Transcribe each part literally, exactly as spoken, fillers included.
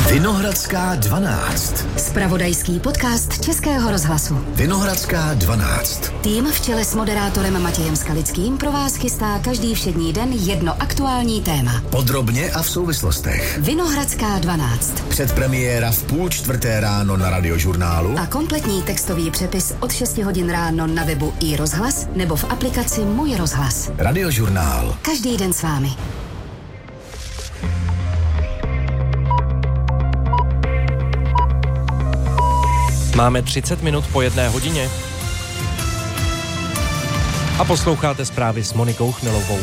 Vinohradská dvanáct. Zpravodajský podcast Českého rozhlasu. Vinohradská dvanáct. Tým v čele s moderátorem Matějem Skalickým pro vás chystá každý všední den jedno aktuální téma. Podrobně a v souvislostech. Vinohradská dvanáct. Předpremiéra v půl čtvrté ráno na Radiožurnálu. A kompletní textový přepis od šesti hodin ráno na webu i rozhlas nebo v aplikaci Můj rozhlas. Radiožurnál. Každý den s vámi. Máme třicet minut po jedné hodině. A posloucháte zprávy s Monikou Chmilovou.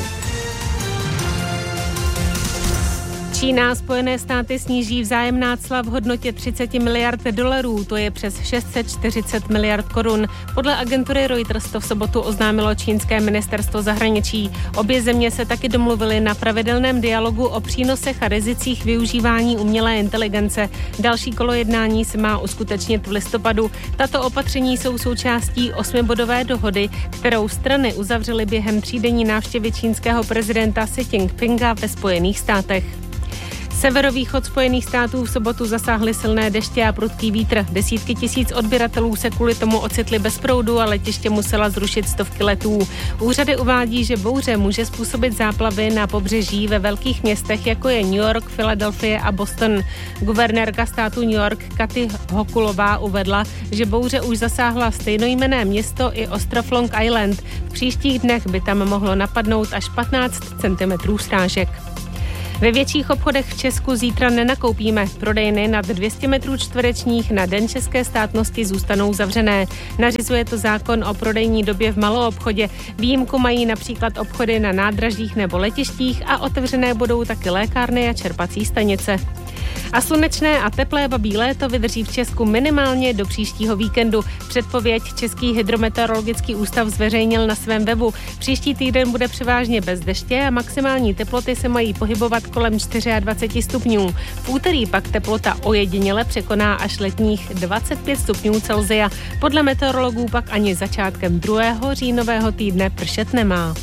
Čína a Spojené státy sníží vzájemná cla v hodnotě třicet miliard dolarů, to je přes šest set čtyřicet miliard korun. Podle agentury Reuters to v sobotu oznámilo čínské ministerstvo zahraničí. Obě země se taky domluvily na pravidelném dialogu o přínosech a rizicích využívání umělé inteligence. Další kolo jednání se má uskutečnit v listopadu. Tato opatření jsou součástí osmibodové dohody, kterou strany uzavřely během třídenní návštěvy čínského prezidenta Xi Jinpinga ve Spojených státech. Severovýchod Spojených států v sobotu zasáhly silné deště a prudký vítr. Desítky tisíc odběratelů se kvůli tomu ocitli bez proudu a letiště musela zrušit stovky letů. Úřady uvádí, že bouře může způsobit záplavy na pobřeží ve velkých městech, jako je New York, Filadelfie a Boston. Guvernérka státu New York Kathy Hochulová uvedla, že bouře už zasáhla stejnojmenné město i ostrov Long Island. V příštích dnech by tam mohlo napadnout až patnáct centimetrů srážek. Ve větších obchodech v Česku zítra nenakoupíme. Prodejny nad dvě stě metrů čtverečních na Den české státnosti zůstanou zavřené. Nařizuje to zákon o prodejní době v maloobchodě. Výjimku mají například obchody na nádražích nebo letištích a otevřené budou taky lékárny a čerpací stanice. A slunečné a teplé babí léto vydrží v Česku minimálně do příštího víkendu. Předpověď Český hydrometeorologický ústav zveřejnil na svém webu. Příští týden bude převážně bez deště a maximální teploty se mají pohybovat kolem dvacet čtyři stupňů. V úterý pak teplota ojediněle překoná až letních dvacet pět stupňů Celsia. Podle meteorologů pak ani začátkem druhého říjnového týdne pršet nemá.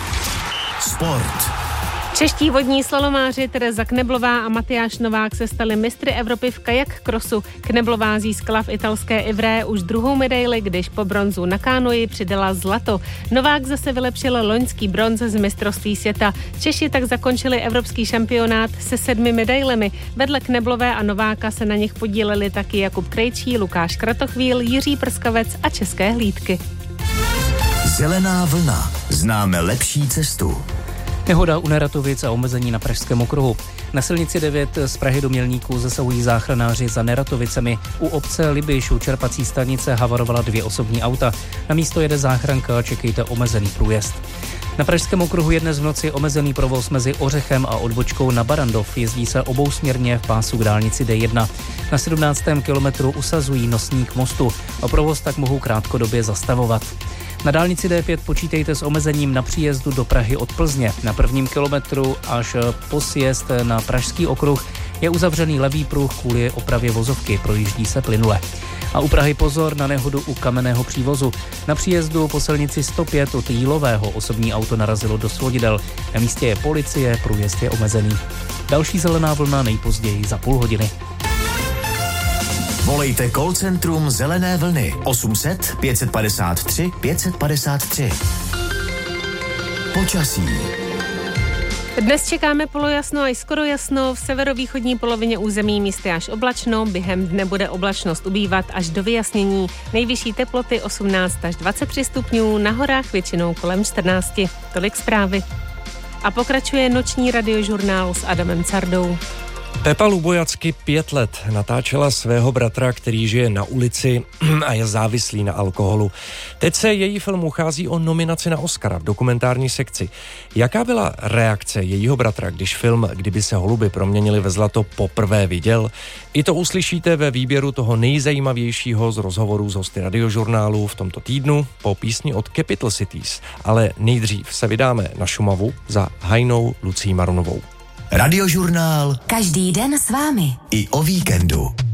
Sport. Čeští vodní slalomáři Tereza Kneblová a Matyáš Novák se stali mistry Evropy v kajak krosu. Kneblová získala v italské Ivré už druhou medaili, když po bronzu na kánoji přidala zlato. Novák zase vylepšil loňský bronz z mistrovství světa. Češi tak zakončili evropský šampionát se sedmi medailemi. Vedle Kneblové a Nováka se na nich podíleli taky Jakub Krejčí, Lukáš Kratochvíl, Jiří Prskavec a České hlídky. Zelená vlna. Známe lepší cestu. Nehoda u Neratovic a omezení na Pražském okruhu. Na silnici devět z Prahy do Mělníků zasahují záchranáři za Neratovicemi. U obce Libyš u čerpací stanice havarovala dvě osobní auta. Na místo jede záchranka a čekejte omezený průjezd. Na Pražském okruhu je dnes v noci omezený provoz mezi Ořechem a odbočkou na Barandov. Jezdí se obousměrně v pásu k dálnici D jedna. Na sedmnáctém kilometru usazují nosník mostu a provoz tak mohou krátkodobě zastavovat. Na dálnici D pět počítejte s omezením na příjezdu do Prahy od Plzně. Na prvním kilometru až po sjezd na Pražský okruh je uzavřený levý pruh kvůli opravě vozovky, projíždí se plynule. A u Prahy pozor na nehodu u Kamenného přívozu. Na příjezdu po silnici sto pět od Jílového osobní auto narazilo do svodidel. Na místě je policie, průjezd je omezený. Další zelená vlna nejpozději za půl hodiny. Volejte call centrum Zelené vlny osm set pět padesát tři pět padesát tři. Počasí. Dnes čekáme polojasno a i skoro jasno, v severovýchodní polovině území místy až oblačno, během dne bude oblačnost ubývat až do vyjasnění. Nejvyšší teploty osmnáct až dvacet tři stupňů, na horách většinou kolem čtrnáct. Tolik zprávy. A pokračuje noční radiožurnál s Adamem Cardou. Pepa Lubojacky pět let natáčela svého bratra, který žije na ulici a je závislý na alkoholu. Teď se její film uchází o nominaci na Oscara v dokumentární sekci. Jaká byla reakce jejího bratra, když film Kdyby se holuby proměnili ve zlato poprvé viděl? I to uslyšíte ve výběru toho nejzajímavějšího z rozhovorů z hosty radiožurnálu v tomto týdnu po písni od Capital Cities. Ale nejdřív se vydáme na Šumavu za Hajnou Lucí Marunovou. Radiožurnál. Každý den s vámi. I o víkendu.